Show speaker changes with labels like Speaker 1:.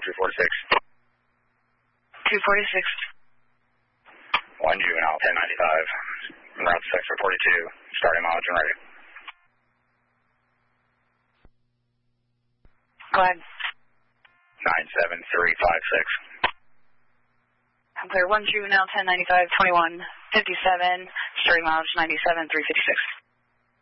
Speaker 1: 246.
Speaker 2: 246.
Speaker 1: 1 juvenile, 1095. Route sector 42. Starting mileage and ready.
Speaker 2: Go ahead.
Speaker 1: 97356.
Speaker 2: I'm clear. 1 juvenile, 1095, 2157. Starting mileage 97, 356.